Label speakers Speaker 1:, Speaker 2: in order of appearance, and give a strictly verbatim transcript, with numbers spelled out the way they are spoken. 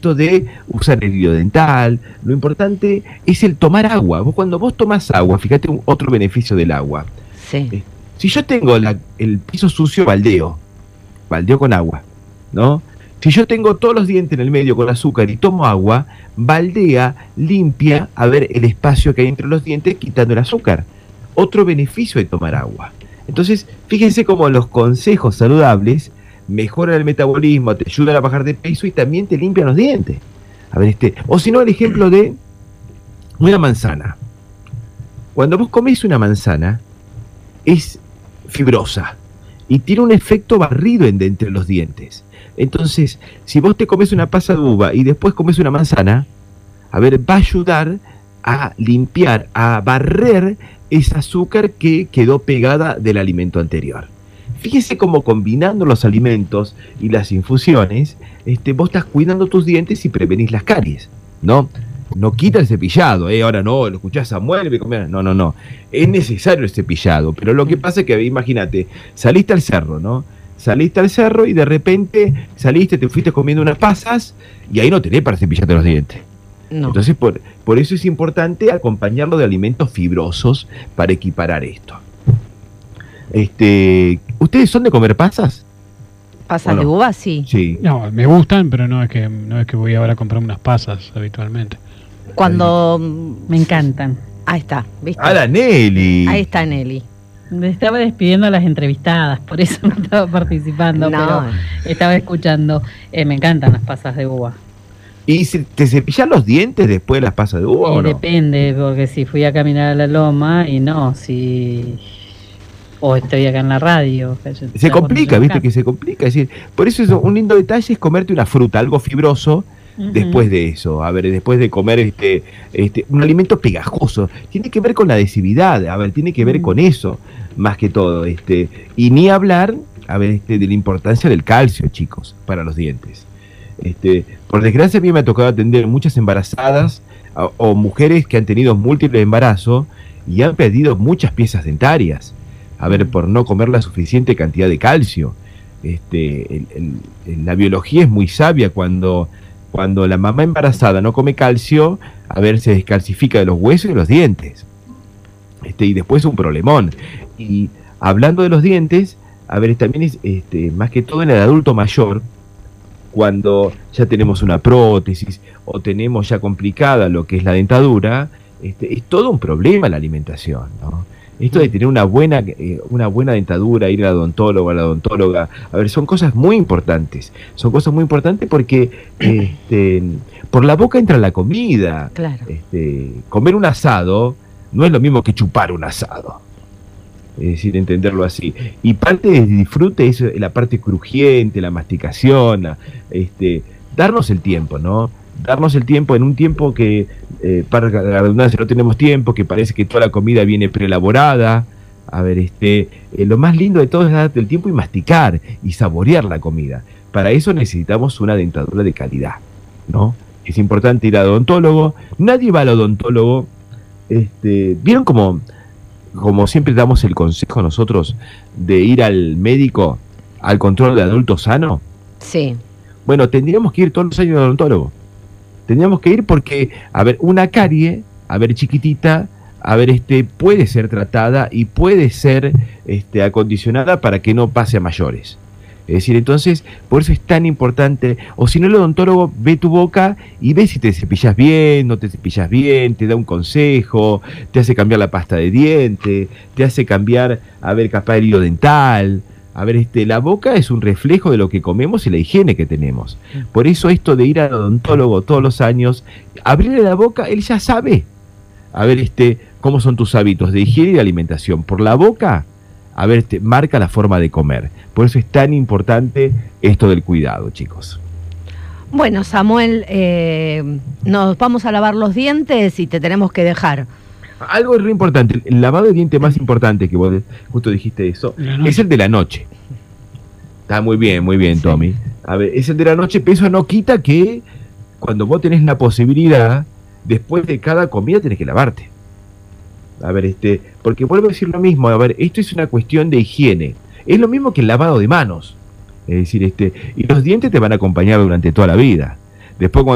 Speaker 1: esto de usar el hilo dental. Lo importante es el tomar agua. Vos, cuando vos tomás agua, fíjate un, otro beneficio del agua.
Speaker 2: Sí.
Speaker 1: Eh, si yo tengo la, el piso sucio, baldeo, baldeo con agua, ¿no? Si yo tengo todos los dientes en el medio con azúcar y tomo agua, baldea, limpia, a ver el espacio que hay entre los dientes, quitando el azúcar. Otro beneficio de tomar agua. Entonces, fíjense cómo los consejos saludables mejoran el metabolismo, te ayudan a bajar de peso y también te limpian los dientes. A ver, este, o si no, el ejemplo de una manzana. Cuando vos comés una manzana, es fibrosa y tiene un efecto barrido en, de entre los dientes. Entonces, si vos te comes una pasa de uva y después comes una manzana, a ver, va a ayudar a limpiar, a barrer ese azúcar que quedó pegada del alimento anterior. Fíjese cómo combinando los alimentos y las infusiones, este, vos estás cuidando tus dientes y prevenís las caries, ¿no? No quita el cepillado, ¿eh? Ahora no, lo escuchás a Samuel, no, no, no. Es necesario el cepillado, pero lo que pasa es que, imagínate, saliste al cerro, ¿no? Saliste al cerro y de repente saliste, te fuiste comiendo unas pasas y ahí no tenés para cepillarte los dientes. No. Entonces, por, por eso es importante acompañarlo de alimentos fibrosos para equiparar esto. Este, ¿ustedes son de comer pasas?
Speaker 2: ¿Pasas no? de uva? Sí.
Speaker 3: Sí. No, me gustan, pero no es que no es que voy ahora a comprar unas pasas habitualmente.
Speaker 2: Cuando
Speaker 4: me encantan.
Speaker 2: Ahí está, ¿viste?
Speaker 1: ¡Ah, la Nelly!
Speaker 2: Ahí está Nelly.
Speaker 4: Me estaba despidiendo a las entrevistadas, por eso no estaba participando, no. pero estaba escuchando. Eh, me encantan las pasas de uva.
Speaker 1: ¿Y te cepillas los dientes después de las pasas de uva
Speaker 4: y
Speaker 1: o no?
Speaker 4: Depende, porque si fui a caminar a la loma y no, si... o estoy acá en la radio.
Speaker 1: Se complica, ¿viste? Que se complica. Es decir, por eso es un lindo detalle es comerte una fruta, algo fibroso, uh-huh. después de eso. A ver, después de comer este, este un alimento pegajoso. Tiene que ver con la adhesividad, a ver, tiene que ver uh-huh. con eso, más que todo. este Y ni hablar, a ver, este, de la importancia del calcio, chicos, para los dientes. Este, por desgracia a mí me ha tocado atender muchas embarazadas o, o mujeres que han tenido múltiples embarazos y han perdido muchas piezas dentarias, a ver, por no comer la suficiente cantidad de calcio. Este, el, el, la biología es muy sabia. Cuando, cuando la mamá embarazada no come calcio, a ver, se descalcifica de los huesos y de los dientes. Este, y después un problemón. Y hablando de los dientes, a ver, también es este, más que todo en el adulto mayor, cuando ya tenemos una prótesis o tenemos ya complicada lo que es la dentadura, este, es todo un problema la alimentación, ¿no? Esto de tener una buena, eh, una buena dentadura, ir al odontólogo, a la odontóloga, a ver, son cosas muy importantes. Son cosas muy importantes porque este, por la boca entra la comida.
Speaker 2: Claro.
Speaker 1: Este, comer un asado no es lo mismo que chupar un asado. Es decir, entenderlo así. Y parte del disfrute es la parte crujiente, la masticación, la, este, darnos el tiempo, ¿no? Darnos el tiempo en un tiempo que, eh, para la redundancia, no tenemos tiempo, que parece que toda la comida viene preelaborada. A ver, este, eh, lo más lindo de todo es darte el tiempo y masticar y saborear la comida. Para eso necesitamos una dentadura de calidad, ¿no? Es importante ir al odontólogo. Nadie va al odontólogo. Este, ¿vieron cómo, como siempre damos el consejo nosotros de ir al médico al control de adulto sano?
Speaker 2: Sí.
Speaker 1: Bueno, tendríamos que ir todos los años al odontólogo. Tendríamos que ir porque, a ver, una carie, a ver, chiquitita, a ver, este, puede ser tratada y puede ser este, acondicionada para que no pase a mayores. Es decir, entonces, por eso es tan importante, o si no, el odontólogo ve tu boca y ve si te cepillas bien, no te cepillas bien, te da un consejo, te hace cambiar la pasta de diente, te hace cambiar, a ver, capaz el hilo dental. A ver, este, la boca es un reflejo de lo que comemos y la higiene que tenemos. Por eso esto de ir al odontólogo todos los años, abrirle la boca, él ya sabe. A ver, este, cómo son tus hábitos de higiene y de alimentación. Por la boca, a ver, este, marca la forma de comer. Por eso es tan importante esto del cuidado, chicos.
Speaker 2: Bueno, Samuel, eh, nos vamos a lavar los dientes y te tenemos que dejar.
Speaker 1: Algo re importante, el lavado de dientes más importante que vos justo dijiste eso, es el de la noche. Está muy bien, muy bien, Tommy. Sí. A ver, es el de la noche, pero eso no quita que cuando vos tenés la posibilidad, después de cada comida tenés que lavarte. A ver, este, porque vuelvo a decir lo mismo, a ver, esto es una cuestión de higiene. Es lo mismo que el lavado de manos. Es decir, este, y los dientes te van a acompañar durante toda la vida. Después cuando